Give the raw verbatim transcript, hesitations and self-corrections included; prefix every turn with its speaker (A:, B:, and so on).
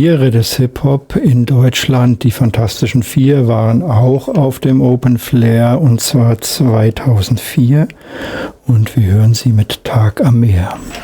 A: Pioniere des Hip-Hop in Deutschland, die Fantastischen Vier, waren auch auf dem Open Flair, und zwar zweitausendvier. Und wir hören sie mit Tag am Meer.